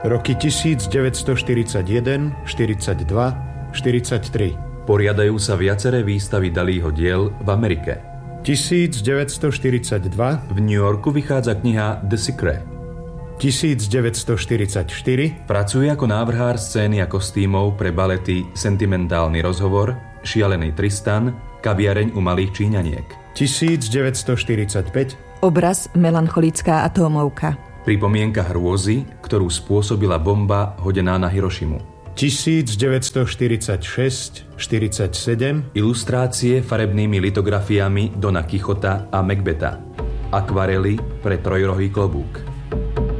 Roky 1941, 42, 43. Poriadajú sa viaceré výstavy Dalího diel v Amerike. 1942. V New Yorku vychádza kniha The Secret. 1944. Pracuje ako návrhár scény a kostýmov pre balety Sentimentálny rozhovor, Šialený Tristan, Kaviareň u malých Číňaniek. 1945. Obraz Melancholická atómovka. Pripomienka hrôzy, ktorú spôsobila bomba hodená na Hirošimu. 1946-47. Ilustrácie farebnými litografiami Dona Quixota a Macbeta. Akvarely pre trojrohý klobúk.